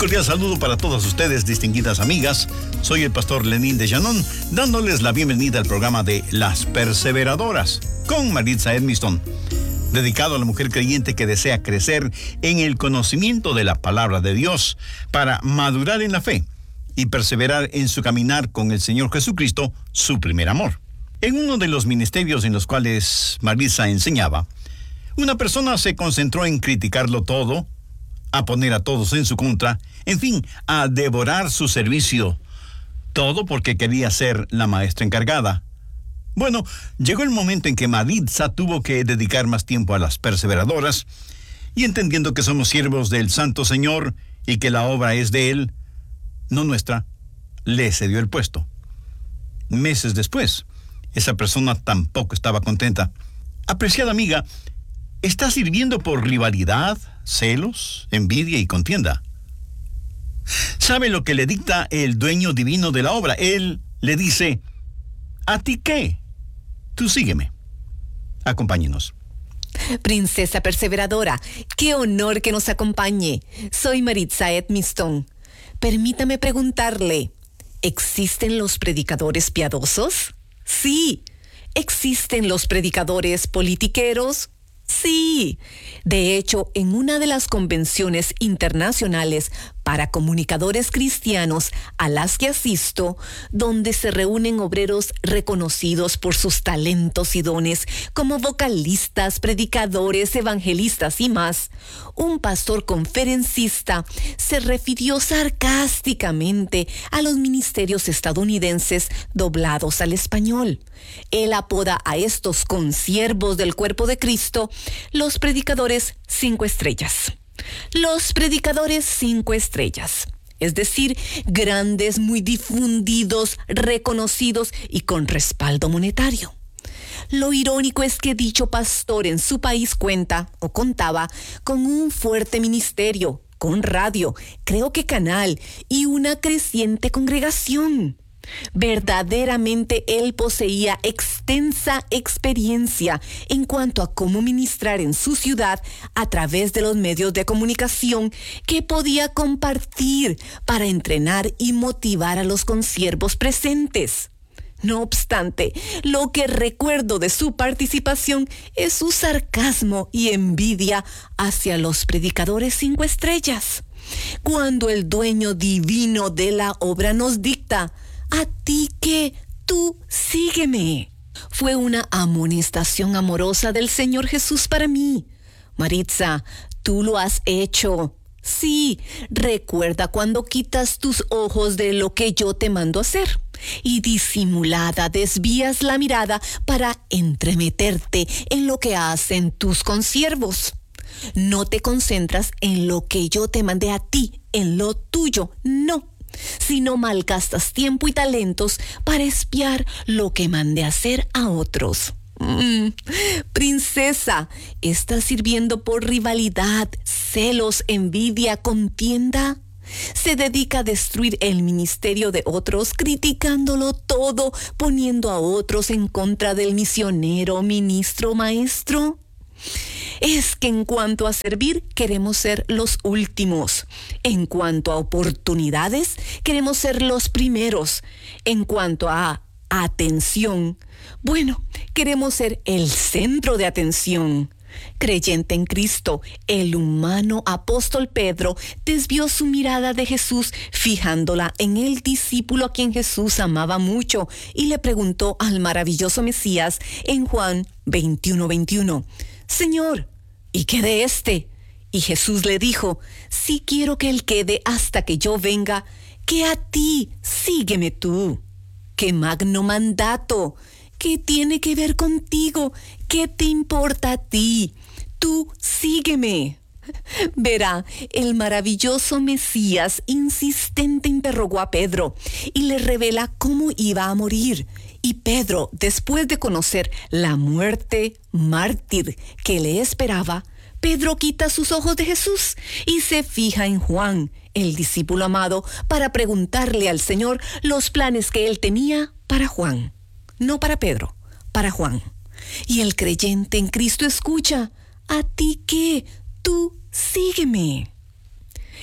cordial saludo para todas ustedes, distinguidas amigas. Soy el pastor Lenín de Llanón, dándoles la bienvenida al programa de Las Perseveradoras con Maritza Edmiston, dedicado a la mujer creyente que desea crecer en el conocimiento de la palabra de Dios para madurar en la fe y perseverar en su caminar con el Señor Jesucristo, su primer amor. En uno de los ministerios en los cuales Maritza enseñaba, una persona se concentró en criticarlo todo, a poner a todos en su contra, en fin, a devorar su servicio. Todo porque quería ser la maestra encargada. Bueno, llegó el momento en que Maritza tuvo que dedicar más tiempo a las perseveradoras, y entendiendo que somos siervos del Santo Señor y que la obra es de Él, no nuestra, le cedió el puesto. Meses después, esa persona tampoco estaba contenta. Apreciada amiga, ¿está sirviendo por rivalidad, celos, envidia y contienda? ¿Sabe lo que le dicta el dueño divino de la obra? Él le dice: ¿a ti qué? Tú sígueme. Acompáñenos. Princesa perseveradora, qué honor que nos acompañe. Soy Maritza Edmiston. Permítame preguntarle, ¿existen los predicadores piadosos? Sí. ¿Existen los predicadores politiqueros? Sí. De hecho, en una de las convenciones internacionales para comunicadores cristianos a las que asisto, donde se reúnen obreros reconocidos por sus talentos y dones como vocalistas, predicadores, evangelistas y más, un pastor conferencista se refirió sarcásticamente a los ministerios estadounidenses doblados al español. Él apoda a estos consiervos del cuerpo de Cristo los predicadores 5 estrellas. Los predicadores 5 estrellas, es decir, grandes, muy difundidos, reconocidos y con respaldo monetario. Lo irónico es que dicho pastor en su país contaba con un fuerte ministerio, con radio, creo que canal y una creciente congregación. Verdaderamente él poseía extensa experiencia en cuanto a cómo ministrar en su ciudad a través de los medios de comunicación que podía compartir para entrenar y motivar a los consiervos presentes. No obstante, lo que recuerdo de su participación es su sarcasmo y envidia hacia los predicadores 5 estrellas. Cuando el dueño divino de la obra nos dicta: ¿a ti qué? Tú sígueme. Fue una amonestación amorosa del Señor Jesús para mí. Maritza, tú lo has hecho. Sí, recuerda cuando quitas tus ojos de lo que yo te mando hacer y disimulada desvías la mirada para entremeterte en lo que hacen tus consiervos. No te concentras en lo que yo te mandé a ti, en lo tuyo, no, sino malgastas tiempo y talentos para espiar lo que mandé hacer a otros. Princesa, ¿estás sirviendo por rivalidad, celos, envidia, contienda? ¿Se dedica a destruir el ministerio de otros, criticándolo todo, poniendo a otros en contra del misionero, ministro, maestro? Es que en cuanto a servir, queremos ser los últimos. En cuanto a oportunidades, queremos ser los primeros. En cuanto a atención, bueno, queremos ser el centro de atención. Creyente en Cristo, el humano apóstol Pedro desvió su mirada de Jesús fijándola en el discípulo a quien Jesús amaba mucho y le preguntó al maravilloso Mesías en Juan 21:21, Señor, ¿y qué de este? Y Jesús le dijo, si quiero que él quede hasta que yo venga, que a ti, sígueme tú. ¡Qué magno mandato! ¿Qué tiene que ver contigo? ¿Qué te importa a ti? Tú sígueme. Verá, el maravilloso Mesías insistente interrogó a Pedro y le revela cómo iba a morir. Y Pedro, después de conocer la muerte mártir que le esperaba, Pedro quita sus ojos de Jesús y se fija en Juan, el discípulo amado, para preguntarle al Señor los planes que él tenía para Juan. No para Pedro, para Juan. Y el creyente en Cristo escucha, ¿a ti qué? Tú sígueme.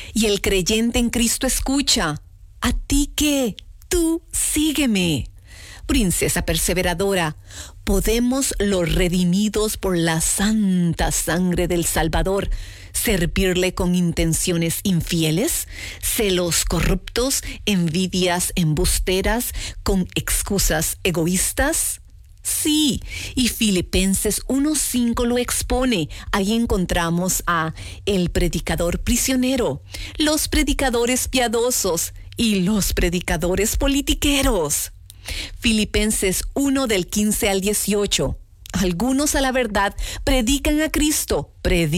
Y el creyente en Cristo escucha: ¿a ti qué? Tú sígueme. Princesa perseveradora, ¿podemos los redimidos por la santa sangre del Salvador servirle con intenciones infieles, celos corruptos, envidias embusteras, con excusas egoístas? Sí, y Filipenses 1:5 lo expone. Ahí encontramos a el predicador prisionero, los predicadores piadosos y los predicadores politiqueros. Filipenses 1 del 15 al 18. Algunos a la verdad predican a Cristo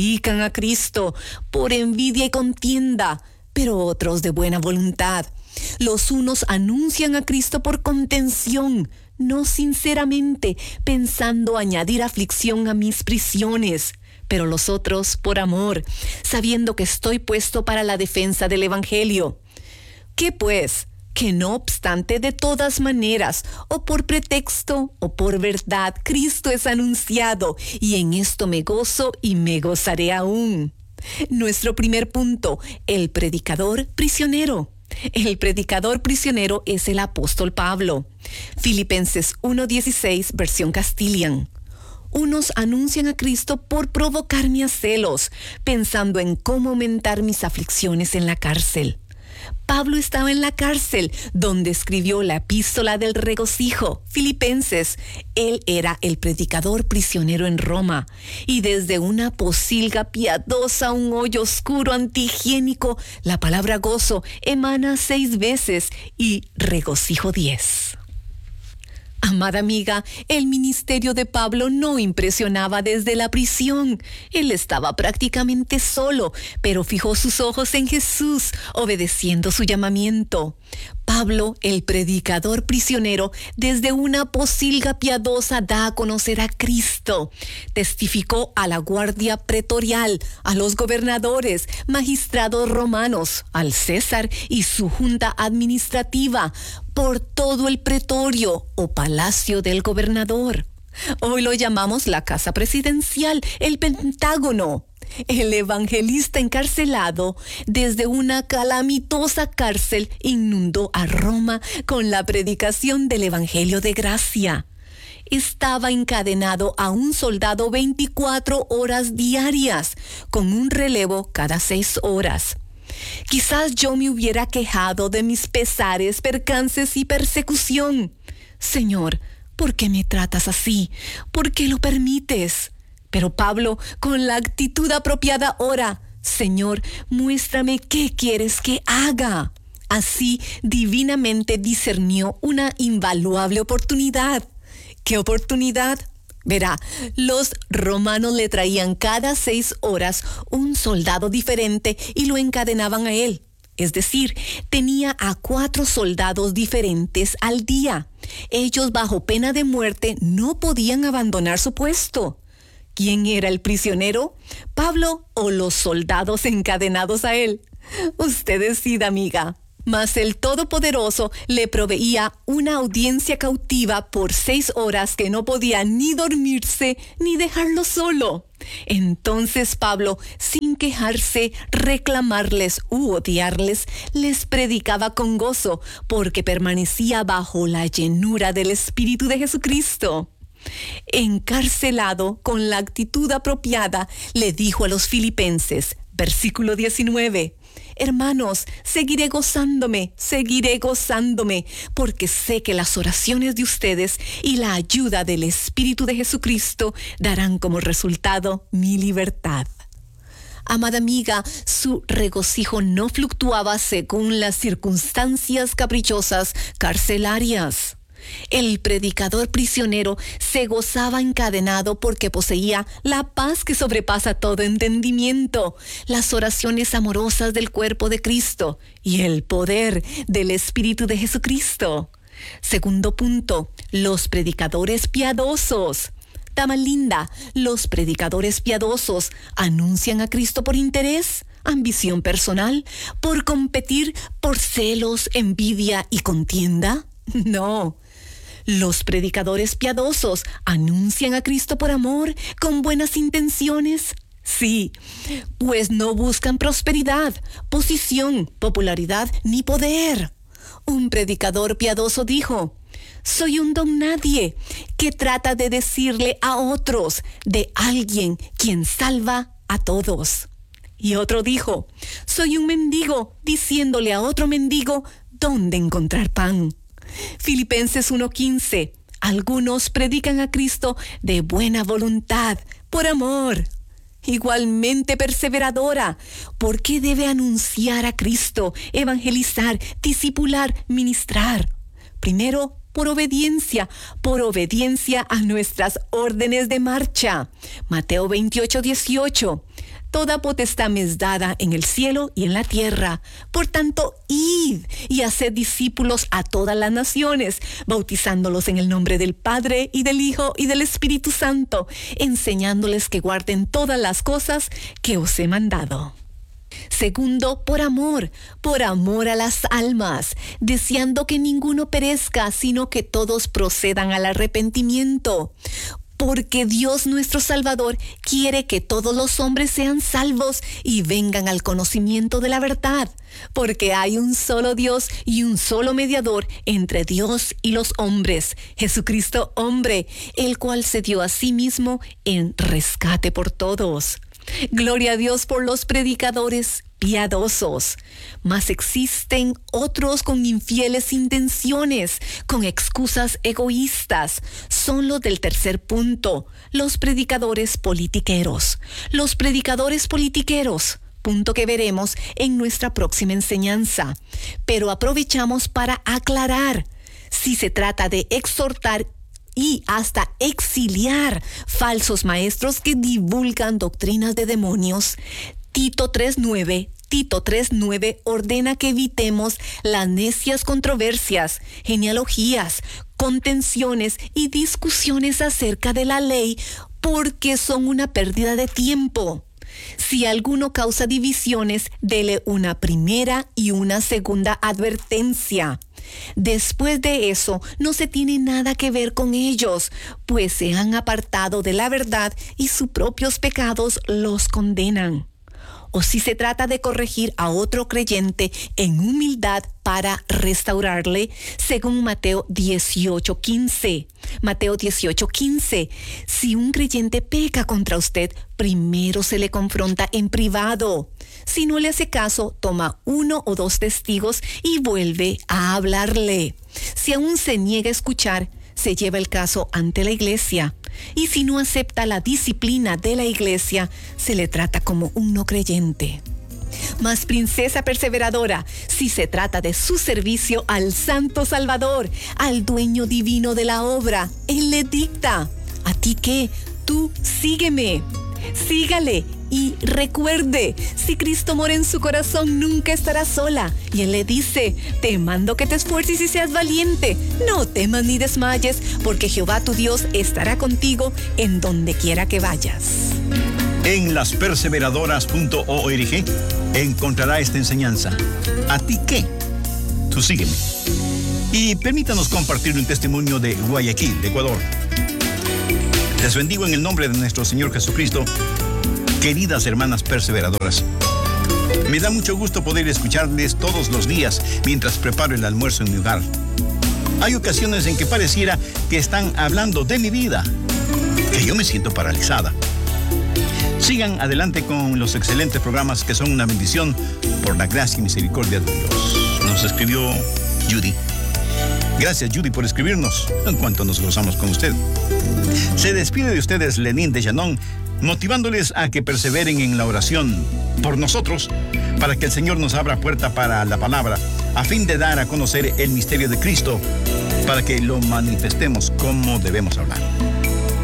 por envidia y contienda, pero otros de buena voluntad. Los unos anuncian a Cristo por contención, no sinceramente, pensando añadir aflicción a mis prisiones, pero los otros por amor, sabiendo que estoy puesto para la defensa del Evangelio. ¿Qué pues? Que no obstante, de todas maneras, o por pretexto o por verdad, Cristo es anunciado, y en esto me gozo y me gozaré aún. Nuestro primer punto: el predicador prisionero. El predicador prisionero es el apóstol Pablo. Filipenses 1:16, versión Castilian. Unos anuncian a Cristo por provocarme a celos, pensando en cómo aumentar mis aflicciones en la cárcel. Pablo estaba en la cárcel, donde escribió la epístola del regocijo, Filipenses. Él era el predicador prisionero en Roma, y desde una posilga piadosa a un hoyo oscuro antihigiénico, la palabra gozo emana 6 veces y regocijo 10. Amada amiga, el ministerio de Pablo no impresionaba desde la prisión. Él estaba prácticamente solo, pero fijó sus ojos en Jesús, obedeciendo su llamamiento. Pablo, el predicador prisionero, desde una posilga piadosa da a conocer a Cristo. Testificó a la guardia pretorial, a los gobernadores, magistrados romanos, al César y su junta administrativa, por todo el pretorio o palacio del gobernador. Hoy lo llamamos la casa presidencial, el Pentágono. El evangelista encarcelado desde una calamitosa cárcel inundó a Roma con la predicación del evangelio de gracia. Estaba encadenado a un soldado 24 horas diarias, con un relevo cada 6 horas. Quizás yo me hubiera quejado de mis pesares, percances y persecución. Señor, ¿por qué me tratas así? ¿Por qué lo permites? Pero Pablo, con la actitud apropiada, ora: Señor, muéstrame qué quieres que haga. Así, divinamente discernió una invaluable oportunidad. ¿Qué oportunidad? Verá, los romanos le traían cada 6 horas un soldado diferente y lo encadenaban a él. Es decir, tenía a 4 soldados diferentes al día. Ellos, bajo pena de muerte, no podían abandonar su puesto. ¿Quién era el prisionero? ¿Pablo o los soldados encadenados a él? Usted decida, amiga. Mas el Todopoderoso le proveía una audiencia cautiva por 6 horas que no podía ni dormirse ni dejarlo solo. Entonces Pablo, sin quejarse, reclamarles u odiarles, les predicaba con gozo, porque permanecía bajo la llenura del Espíritu de Jesucristo. Encarcelado con la actitud apropiada, le dijo a los filipenses, versículo 19: Hermanos, seguiré gozándome, porque sé que las oraciones de ustedes y la ayuda del Espíritu de Jesucristo darán como resultado mi libertad. Amada amiga, su regocijo no fluctuaba según las circunstancias caprichosas carcelarias. El predicador prisionero se gozaba encadenado porque poseía la paz que sobrepasa todo entendimiento, las oraciones amorosas del cuerpo de Cristo y el poder del Espíritu de Jesucristo. Segundo punto: los predicadores piadosos. Dama linda, los predicadores piadosos anuncian a Cristo por interés, ambición personal, por competir, por celos, envidia y contienda. No. Los predicadores piadosos anuncian a Cristo por amor, con buenas intenciones. Sí, pues no buscan prosperidad, posición, popularidad ni poder. Un predicador piadoso dijo: soy un don nadie que trata de decirle a otros de alguien quien salva a todos. Y otro dijo: soy un mendigo diciéndole a otro mendigo dónde encontrar pan. Filipenses 1:15. Algunos predican a Cristo de buena voluntad, por amor. Igualmente perseveradora, porque debe anunciar a Cristo, evangelizar, discipular, ministrar. Primero, por obediencia a nuestras órdenes de marcha. Mateo 28:18. Toda potestad me es dada en el cielo y en la tierra. Por tanto, id y haced discípulos a todas las naciones, bautizándolos en el nombre del Padre y del Hijo y del Espíritu Santo, enseñándoles que guarden todas las cosas que os he mandado. Segundo, por amor a las almas, deseando que ninguno perezca, sino que todos procedan al arrepentimiento. Porque Dios nuestro Salvador quiere que todos los hombres sean salvos y vengan al conocimiento de la verdad. Porque hay un solo Dios y un solo mediador entre Dios y los hombres, Jesucristo hombre, el cual se dio a sí mismo en rescate por todos. Gloria a Dios por los predicadores piadosos, mas existen otros con infieles intenciones, con excusas egoístas. Son los del tercer punto, los predicadores politiqueros. Los predicadores politiqueros, punto que veremos en nuestra próxima enseñanza. Pero aprovechamos para aclarar, si se trata de exhortar y hasta exiliar falsos maestros que divulgan doctrinas de demonios, Tito 3:9 ordena que evitemos las necias controversias, genealogías, contenciones y discusiones acerca de la ley, porque son una pérdida de tiempo. Si alguno causa divisiones, dele una primera y una segunda advertencia. Después de eso, no se tiene nada que ver con ellos, pues se han apartado de la verdad y sus propios pecados los condenan. O si se trata de corregir a otro creyente en humildad para restaurarle, según Mateo 18:15. Mateo 18:15. Si un creyente peca contra usted, primero se le confronta en privado. Si no le hace caso, toma 1 o 2 testigos y vuelve a hablarle. Si aún se niega a escuchar, se lleva el caso ante la iglesia. Y si no acepta la disciplina de la iglesia, se le trata como un no creyente. Mas princesa perseveradora, si se trata de su servicio al Santo Salvador, al dueño divino de la obra, Él le dicta: ¿a ti qué? Tú sígueme. Sígale y recuerde, si Cristo mora en su corazón, nunca estará sola. Y Él le dice: te mando que te esfuerces y seas valiente. No temas ni desmayes, porque Jehová tu Dios estará contigo en donde quiera que vayas. En lasperseveradoras.org encontrará esta enseñanza. ¿A ti qué? Tú sígueme. Y permítanos compartir un testimonio de Guayaquil, de Ecuador. Les bendigo en el nombre de nuestro Señor Jesucristo, queridas hermanas perseveradoras. Me da mucho gusto poder escucharles todos los días mientras preparo el almuerzo en mi hogar. Hay ocasiones en que pareciera que están hablando de mi vida, que yo me siento paralizada. Sigan adelante con los excelentes programas que son una bendición por la gracia y misericordia de Dios. Nos escribió Judy. Gracias, Judy, por escribirnos. En cuanto nos gozamos con usted. Se despide de ustedes Lenín de Llanón, motivándoles a que perseveren en la oración por nosotros, para que el Señor nos abra puerta para la palabra, a fin de dar a conocer el misterio de Cristo, para que lo manifestemos como debemos hablar.